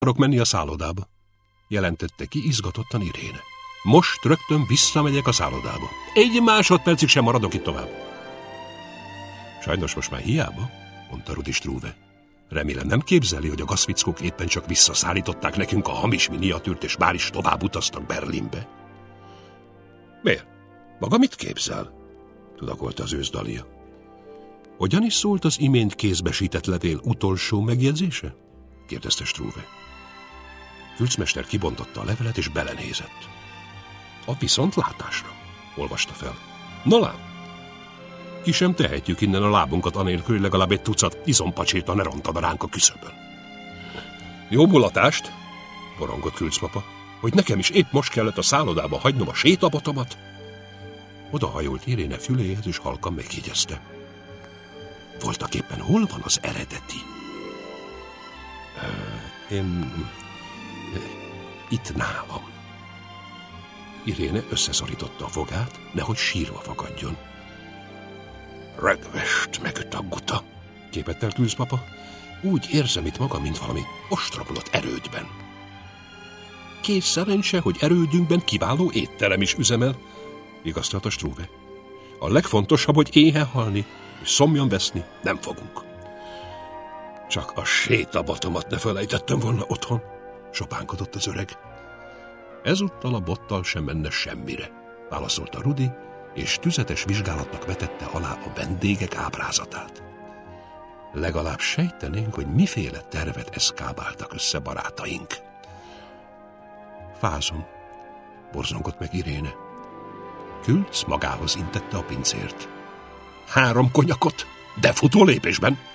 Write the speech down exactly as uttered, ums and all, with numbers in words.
akarok menni a szállodába, jelentette ki izgatottan Iréne. Most rögtön visszamegyek a szállodába. Egy másodpercig sem maradok itt tovább. Sajnos most már hiába, mondta Rudi Struve. Remélem nem képzeli, hogy a gazfickók éppen csak visszaszállították nekünk a hamis miniatűrt, és már is tovább utaztak Berlinbe. Miért? Maga mit képzel? Tudakolta az őszdalia. Hogyan is szólt az imént kézbesített levél utolsó megjegyzése? Kérdezte Struve. Külcmester kibontotta a levelet, és belenézett. A viszontlátásra, olvasta fel. Na lám, ki sem tehetjük innen a lábunkat anélkül, hogy legalább egy tucat izompacséta ne rontana ránk a küszöbön. Jó mulatást, borongott Külcpapa, hogy nekem is épp most kellett a szállodába hagynom a sétabatomat. Odahajolt Iréne füléhez, és halkan megjegyezte. Voltak éppen hol van az eredeti? Én... itt nálam. Iréne összeszorította a fogát, nehogy sírva fakadjon. Regvest megüt a guta, képett el Külcpapa. Úgy érzem itt magam, mint valami ostromlott erődben. Kész szerencse, hogy erődünkben kiváló étterem is üzemel, vigasztalta Struve. A legfontosabb, hogy éhen halni és szomjan veszni nem fogunk. Csak a sétabatomat ne felejtettem volna otthon, sopánkodott az öreg. Ezúttal a bottal sem menne semmire, válaszolta Rudi, és tüzetes vizsgálatnak vetette alá a vendégek ábrázatát. Legalább sejtenénk, hogy miféle tervet eszkábáltak össze barátaink. Fázom, borzongott meg Iréne. Külc magához intette a pincért. Három konyakot, de futó lépésben.